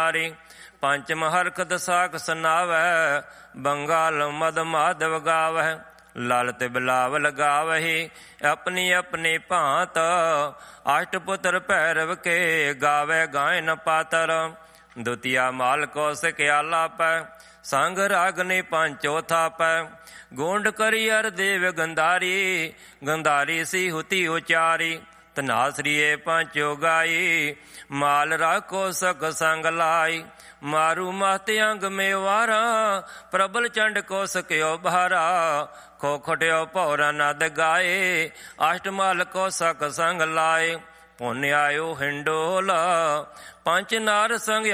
ਉਚਾਰੀ। ਪੰਚਮ ਹਰਖਤ ਸਾਖ ਸੁਨਾਵੈ, ਬੰਗਾਲ ਮਦ ਮਾਧਵ ਗਾਵਹਿ। ਲਾਲਤ ਬਿਲਾਵਲ ਗਾਵਹਿ, ਆਪਣੀ ਆਪਣੀ ਭਾਂਤ। ਅਸ਼ਟ ਪੁੱਤਰ ਭੈਰਵ ਕੇ, ਗਾਵੈ ਗਾਇਨ ਪਾਤਰ। ਦੁਤੀਆ ਮਾਲ ਕੋ ਸਿਕਿਆਲਾ ਪੈ, ਸੰਗ ਰਾਗਨੀ ਪੰਚੋ ਥਾਪੈ। ਗੋਂਡ ਕਰੀ ਅਰ ਦੇਵ ਗੰਧਾਰੀ, ਗੰਧਾਰੀ ਸੀ ਹੁਤੀ ਉਚਾਰੀ। ਧਨਾਸਰੀਏ ਪੰਚੋ ਗਾਈ, ਮਾਲ ਰਾਖੋ ਸਖ ਸੰਗ ਲਾਈ। ਮਾਰੂ ਮਹਤ ਅੰਗ ਮੇਵਾਰਾ, ਪ੍ਰਬਲ ਚੰਡ ਕੋ ਸਕਿਓ ਭਾਰਾ। ਖੋ ਖਟਿਓ ਭੌਰਾ ਨਦ ਗਾਏ, ਅਸ਼ਟਮਾਲ ਕੋ ਸਖ ਸੰਗ ਲਾਏ। ਪੁੰਨ ਆਇਓ ਹਿੰਡੋਲ, ਪੰਚ ਨਾਰ ਸੰਗ